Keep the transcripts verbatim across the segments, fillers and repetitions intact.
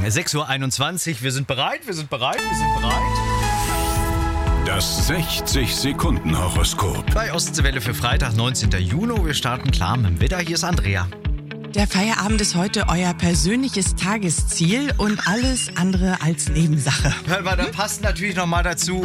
sechs Uhr einundzwanzig, wir sind bereit, wir sind bereit, wir sind bereit. Das sechzig-Sekunden-Horoskop. Bei Ostseewelle für Freitag, neunzehnten Juni. Wir starten klar mit dem Wetter. Hier ist Andrea. Der Feierabend ist heute euer persönliches Tagesziel und alles andere als Nebensache. Hör mal, da passt natürlich noch mal dazu.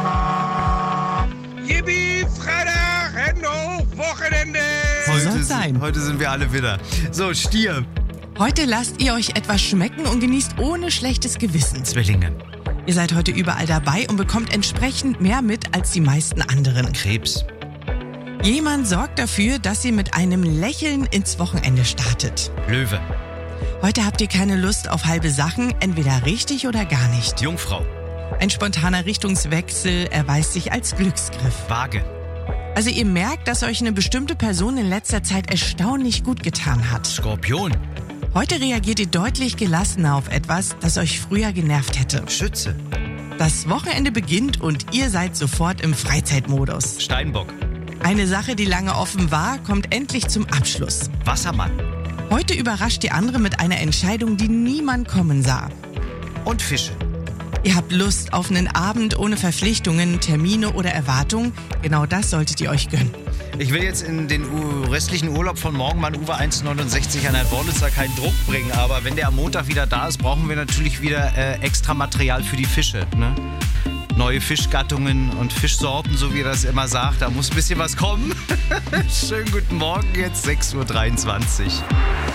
Yippie, Freitag, Hände hoch, Wochenende! So soll's Heute, sein. heute sind wir alle wieder. So, Stier. Heute lasst ihr euch etwas schmecken und genießt ohne schlechtes Gewissen. Zwillinge. Ihr seid heute überall dabei und bekommt entsprechend mehr mit als die meisten anderen. Krebs. Jemand sorgt dafür, dass ihr mit einem Lächeln ins Wochenende startet. Löwe. Heute habt ihr keine Lust auf halbe Sachen, entweder richtig oder gar nicht. Jungfrau. Ein spontaner Richtungswechsel erweist sich als Glücksgriff. Waage. Also ihr merkt, dass euch eine bestimmte Person in letzter Zeit erstaunlich gut getan hat. Skorpion. Heute reagiert ihr deutlich gelassener auf etwas, das euch früher genervt hätte. Schütze. Das Wochenende beginnt und ihr seid sofort im Freizeitmodus. Steinbock. Eine Sache, die lange offen war, kommt endlich zum Abschluss. Wassermann. Heute überrascht ihr andere mit einer Entscheidung, die niemand kommen sah. Und Fische. Ihr habt Lust auf einen Abend ohne Verpflichtungen, Termine oder Erwartungen. Genau das solltet ihr euch gönnen. Ich will jetzt in den U- restlichen Urlaub von morgen meinen Uwe eins neunundsechzig an Herrn Bornitzer keinen Druck bringen, aber wenn der am Montag wieder da ist, brauchen wir natürlich wieder äh, extra Material für die Fische, ne? Neue Fischgattungen und Fischsorten, so wie er das immer sagt. Da muss ein bisschen was kommen. Schönen guten Morgen, jetzt sechs Uhr dreiundzwanzig.